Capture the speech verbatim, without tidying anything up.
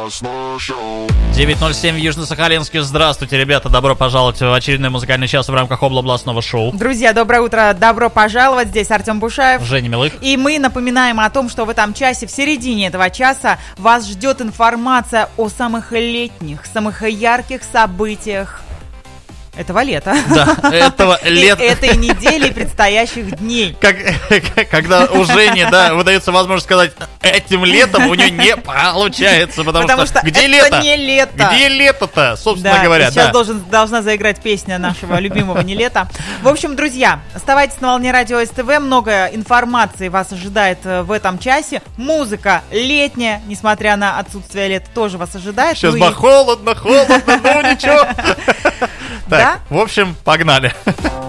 девять ноль семь в Южно-Сахалинске. Здравствуйте, ребята, добро пожаловать в очередной музыкальный час в рамках областного шоу. Друзья, доброе утро, добро пожаловать. Здесь Артем Бушаев, Женя Милых. И мы напоминаем о том, что в этом часе, в середине этого часа, вас ждет информация о самых летних, самых ярких событиях этого лета. Да, этого лета. Этой недели и предстоящих дней. Как, когда у Жени, да, выдается возможность сказать, этим летом у нее не получается, потому, потому что, что где это лето? не лето. Где лето-то, собственно да, говоря, сейчас да. должен, должна заиграть песня нашего любимого «Не лето». В общем, друзья, оставайтесь на волне радио СТВ, много информации вас ожидает в этом часе. Музыка летняя, несмотря на отсутствие лета, тоже вас ожидает. Сейчас ну бы и... холодно, холодно, ну ничего. Да? Так, в общем, погнали.